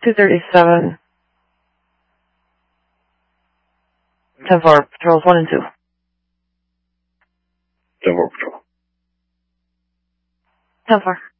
237. 10-4, patrols 1 and 2. 10-4 patrol. 10-4.